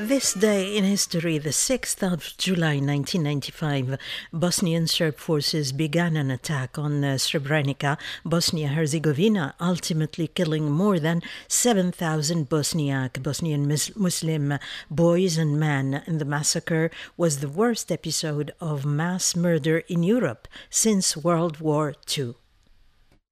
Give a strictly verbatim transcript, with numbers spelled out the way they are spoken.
This day in history, the sixth of July nineteen ninety-five, Bosnian Serb forces began an attack on uh, Srebrenica, Bosnia-Herzegovina, ultimately killing more than seven thousand Bosniak, Bosnian mus- Muslim boys and men. And the massacre was the worst episode of mass murder in Europe since World War Two.